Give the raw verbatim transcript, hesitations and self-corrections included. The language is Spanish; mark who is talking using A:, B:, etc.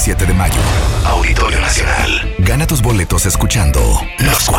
A: siete de mayo. Auditorio Nacional. Gana tus boletos escuchando Los